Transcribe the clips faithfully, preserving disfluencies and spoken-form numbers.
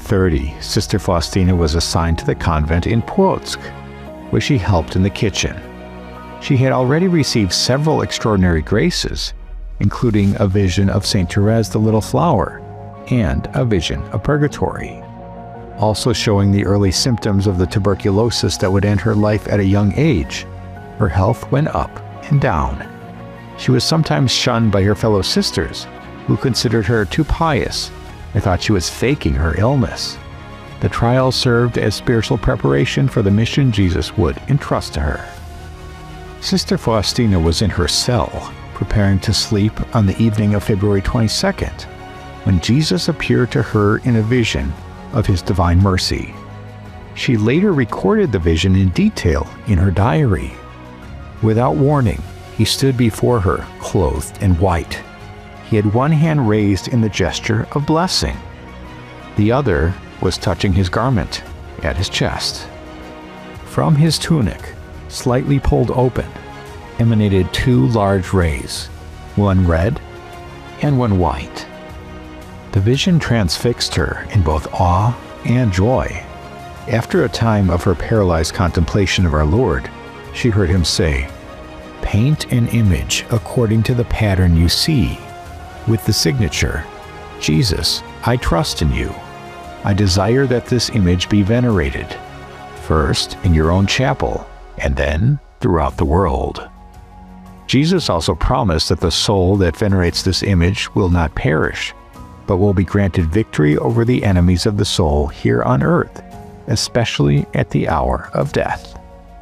thirty, Sister Faustina was assigned to the convent in Płock, where she helped in the kitchen. She had already received several extraordinary graces, including a vision of Saint Therese the Little Flower and a vision of purgatory. Also showing the early symptoms of the tuberculosis that would end her life at a young age, her health went up and down. She was sometimes shunned by her fellow sisters, who considered her too pious and thought she was faking her illness. The trial served as spiritual preparation for the mission Jesus would entrust to her. Sister Faustina was in her cell, preparing to sleep on the evening of February twenty-second, when Jesus appeared to her in a vision of his divine mercy. She later recorded the vision in detail in her diary. Without warning, he stood before her, clothed in white. He had one hand raised in the gesture of blessing. The other was touching his garment at his chest. From his tunic, slightly pulled open, emanated two large rays, one red and one white. The vision transfixed her in both awe and joy. After a time of her paralyzed contemplation of our Lord, she heard him say, "Paint an image according to the pattern you see, with the signature, 'Jesus, I trust in you.' I desire that this image be venerated, first in your own chapel, and then throughout the world." Jesus also promised that the soul that venerates this image will not perish, but will be granted victory over the enemies of the soul here on earth, especially at the hour of death.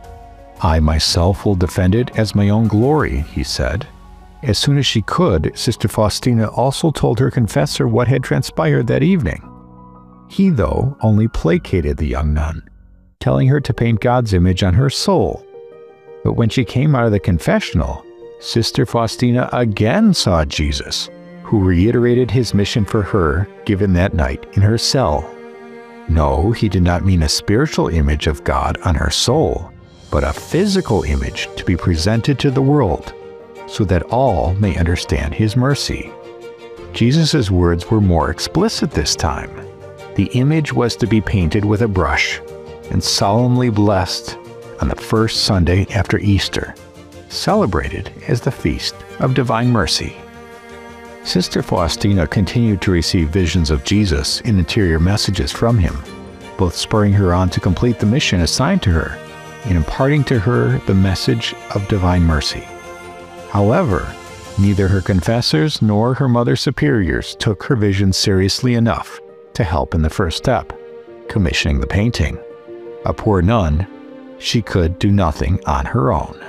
"I myself will defend it as my own glory," he said. As soon as she could, Sister Faustina also told her confessor what had transpired that evening. He, though, only placated the young nun, telling her to paint God's image on her soul. But when she came out of the confessional, Sister Faustina again saw Jesus, who reiterated his mission for her given that night in her cell. No, he did not mean a spiritual image of God on her soul, but a physical image to be presented to the world, so that all may understand his mercy. Jesus' words were more explicit this time. The image was to be painted with a brush and solemnly blessed on the first Sunday after Easter, celebrated as the Feast of Divine Mercy. Sister Faustina continued to receive visions of Jesus and interior messages from him, both spurring her on to complete the mission assigned to her and imparting to her the message of divine mercy. However, neither her confessors nor her mother superiors took her vision seriously enough to help in the first step, commissioning the painting. A poor nun, she could do nothing on her own.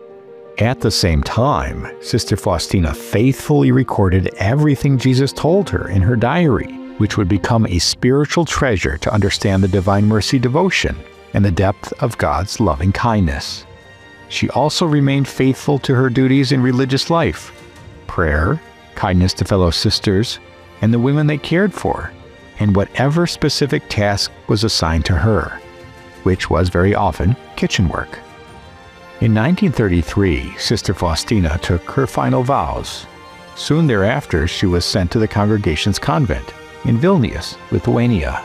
At the same time, Sister Faustina faithfully recorded everything Jesus told her in her diary, which would become a spiritual treasure to understand the Divine Mercy devotion and the depth of God's loving kindness. She also remained faithful to her duties in religious life, prayer, kindness to fellow sisters, and the women they cared for, and whatever specific task was assigned to her, which was very often kitchen work. In nineteen thirty-three, Sister Faustina took her final vows. Soon thereafter, she was sent to the Congregation's convent in Vilnius, Lithuania.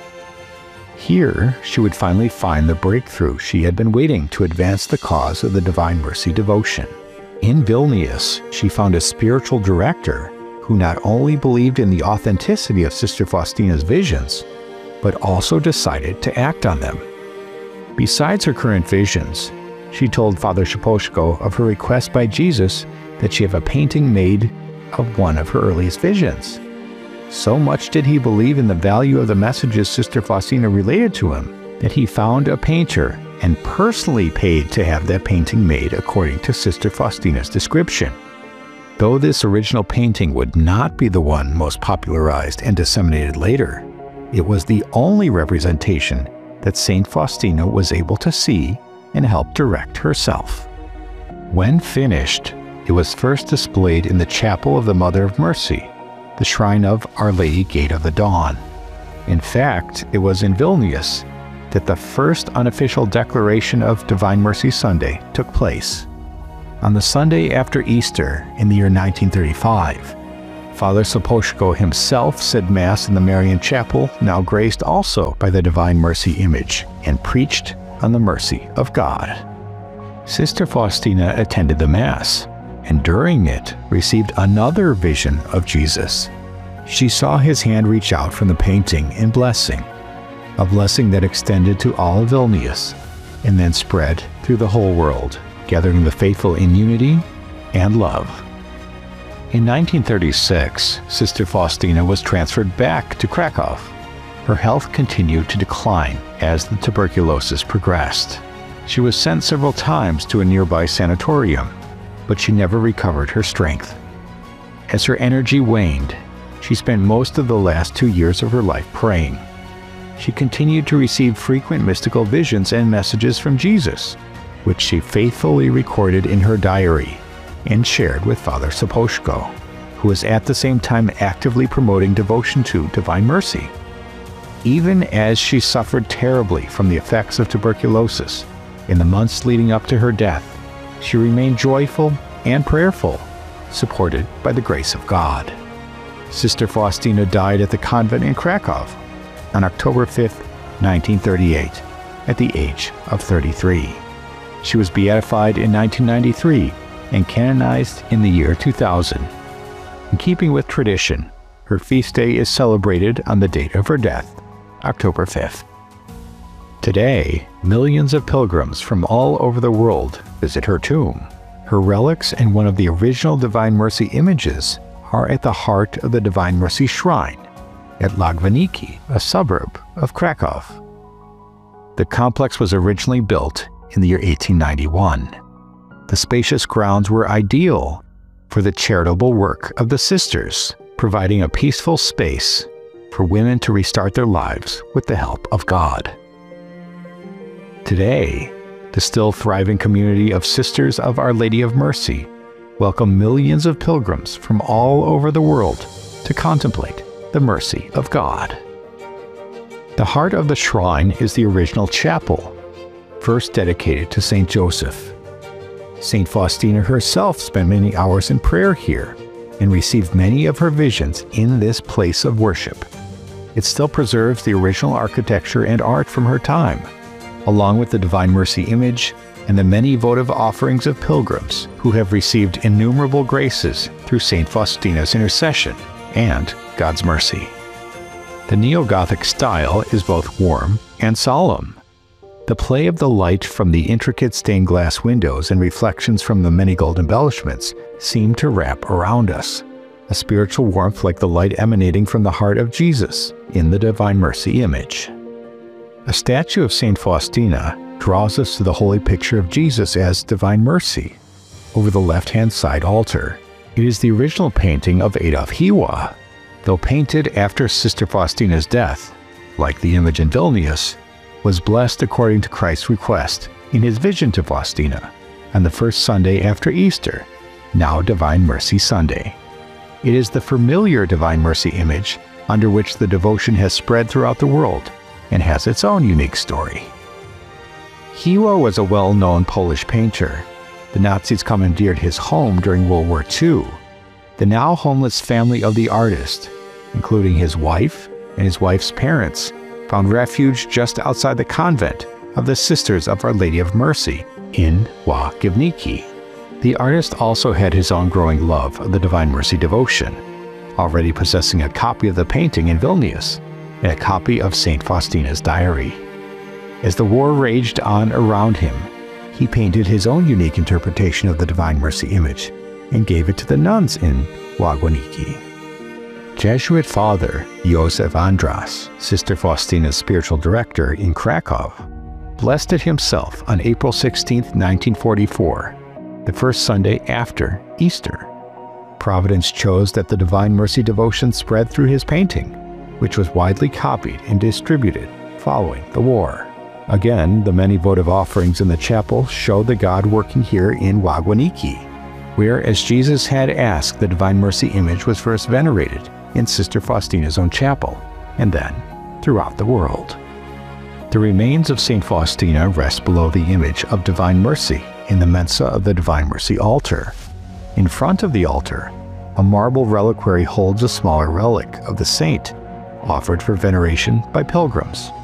Here, she would finally find the breakthrough she had been waiting to advance the cause of the Divine Mercy devotion. In Vilnius, she found a spiritual director who not only believed in the authenticity of Sister Faustina's visions, but also decided to act on them. Besides her current visions, she told Father Shaposhko of her request by Jesus that she have a painting made of one of her earliest visions. So much did he believe in the value of the messages Sister Faustina related to him that he found a painter and personally paid to have that painting made according to Sister Faustina's description. Though this original painting would not be the one most popularized and disseminated later, it was the only representation that Saint Faustina was able to see and help direct herself. When finished, it was first displayed in the Chapel of the Mother of Mercy, the shrine of Our Lady Gate of the Dawn. In fact, it was in Vilnius that the first unofficial declaration of Divine Mercy Sunday took place. On the Sunday after Easter in the year nineteen thirty-five, Father Sapochko himself said Mass in the Marian Chapel, now graced also by the Divine Mercy image, and preached on the mercy of God. Sister Faustina attended the Mass, and during it received another vision of Jesus. She saw his hand reach out from the painting in blessing, a blessing that extended to all of Vilnius, and then spread through the whole world, gathering the faithful in unity and love. In nineteen thirty-six, Sister Faustina was transferred back to Krakow. Her health continued to decline as the tuberculosis progressed. She was sent several times to a nearby sanatorium, but she never recovered her strength. As her energy waned, she spent most of the last two years of her life praying. She continued to receive frequent mystical visions and messages from Jesus, which she faithfully recorded in her diary and shared with Father Sapochko, who was at the same time actively promoting devotion to Divine Mercy. Even as she suffered terribly from the effects of tuberculosis in the months leading up to her death, she remained joyful and prayerful, supported by the grace of God. Sister Faustina died at the convent in Krakow on October fifth, nineteen thirty-eight, at the age of thirty-three. She was beatified in nineteen ninety-three and canonized in the year two thousand. In keeping with tradition, her feast day is celebrated on the date of her death, October fifth. Today, millions of pilgrims from all over the world visit her tomb. Her relics and one of the original Divine Mercy images are at the heart of the Divine Mercy Shrine at Lagwaniki, a suburb of Krakow. The complex was originally built in the year eighteen ninety-one. The spacious grounds were ideal for the charitable work of the sisters, providing a peaceful space for women to restart their lives with the help of God. Today, the still thriving community of Sisters of Our Lady of Mercy welcome millions of pilgrims from all over the world to contemplate the mercy of God. The heart of the shrine is the original chapel, first dedicated to Saint Joseph. Saint Faustina herself spent many hours in prayer here and received many of her visions in this place of worship. It still preserves the original architecture and art from her time, along with the Divine Mercy image and the many votive offerings of pilgrims who have received innumerable graces through Saint Faustina's intercession and God's mercy. The Neo-Gothic style is both warm and solemn. The play of the light from the intricate stained glass windows and reflections from the many gold embellishments seem to wrap around us, a spiritual warmth like the light emanating from the heart of Jesus in the Divine Mercy image. A statue of Saint Faustina draws us to the holy picture of Jesus as Divine Mercy. Over the left-hand side altar, it is the original painting of Adolf Hiwa, though painted after Sister Faustina's death, like the image in Vilnius, was blessed according to Christ's request in his vision to Faustina on the first Sunday after Easter, now Divine Mercy Sunday. It is the familiar Divine Mercy image under which the devotion has spread throughout the world and has its own unique story. Hiwa was a well-known Polish painter. The Nazis commandeered his home during World War Two. The now homeless family of the artist, including his wife and his wife's parents, found refuge just outside the convent of the Sisters of Our Lady of Mercy in Łagiewniki. The artist also had his own growing love of the Divine Mercy devotion, already possessing a copy of the painting in Vilnius and a copy of Saint Faustina's diary. As the war raged on around him, he painted his own unique interpretation of the Divine Mercy image and gave it to the nuns in Łagiewniki. Jesuit Father Josef Andras, Sister Faustina's spiritual director in Krakow, blessed it himself on April sixteenth, nineteen forty-four, the first Sunday after Easter. Providence chose that the Divine Mercy devotion spread through his painting, which was widely copied and distributed following the war. Again, the many votive offerings in the chapel show the God working here in Łagiewniki, where, as Jesus had asked, the Divine Mercy image was first venerated in Sister Faustina's own chapel, and then throughout the world. The remains of Saint Faustina rest below the image of Divine Mercy in the Mensa of the Divine Mercy altar. In front of the altar, a marble reliquary holds a smaller relic of the saint, offered for veneration by pilgrims.